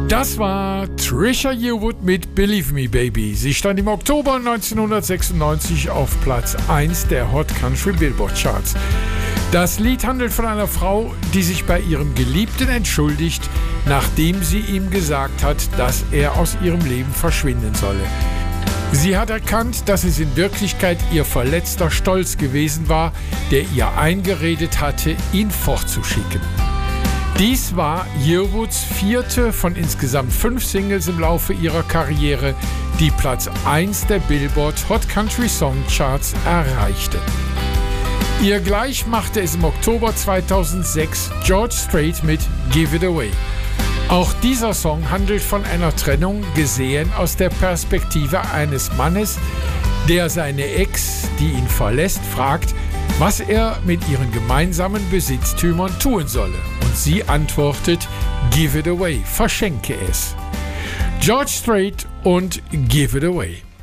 Das war Trisha Yearwood mit Believe Me Baby. Sie stand im Oktober 1996 auf Platz 1 der Hot Country Billboard Charts. Das Lied handelt von einer Frau, die sich bei ihrem Geliebten entschuldigt, nachdem sie ihm gesagt hat, dass er aus ihrem Leben verschwinden solle. Sie hat erkannt, dass es in Wirklichkeit ihr verletzter Stolz gewesen war, der ihr eingeredet hatte, ihn fortzuschicken. Dies war Yearwoods 4. von insgesamt 5 Singles im Laufe ihrer Karriere, die Platz 1 der Billboard Hot Country Song Charts erreichte. Ihr gleich machte es im Oktober 2006 George Strait mit Give It Away. Auch dieser Song handelt von einer Trennung, gesehen aus der Perspektive eines Mannes, der seine Ex, die ihn verlässt, fragt, was er mit ihren gemeinsamen Besitztümern tun solle. Und sie antwortet, Give it away, verschenke es. George Strait und Give it away.